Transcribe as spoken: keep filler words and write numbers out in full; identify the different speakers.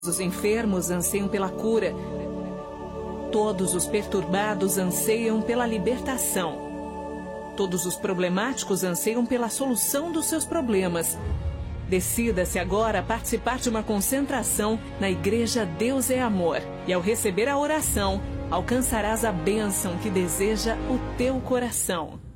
Speaker 1: Os enfermos anseiam pela cura. Todos os perturbados anseiam pela libertação. Todos os problemáticos anseiam pela solução dos seus problemas. Decida-se agora a participar de uma concentração na Igreja Deus é Amor. E ao receber a oração, alcançarás a bênção que deseja o teu coração.